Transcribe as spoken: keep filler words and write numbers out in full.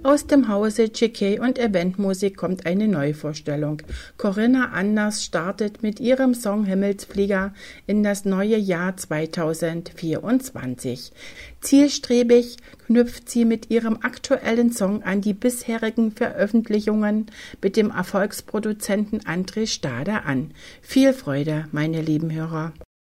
Aus dem Hause J K und Eventmusik kommt eine Neuvorstellung. Corinna Anders startet mit ihrem Song Himmelsflieger in das neue Jahr zweitausendvierundzwanzig. Zielstrebig knüpft sie mit ihrem aktuellen Song an die bisherigen Veröffentlichungen mit dem Erfolgsproduzenten André Stade an. Viel Freude, meine lieben Hörer!